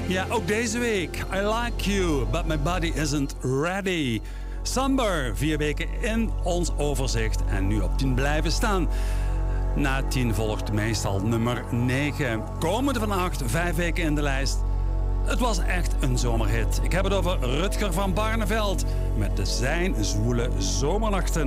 Ja, ook deze week. I like you, but my body isn't ready. Samber, 4 weken in ons overzicht en nu op 10 blijven staan. Na 10 volgt meestal nummer 9. Komende van 8, 5 weken in de lijst. Het was echt een zomerhit. Ik heb het over Rutger van Barneveld met de Zijn Zwoele Zomernachten.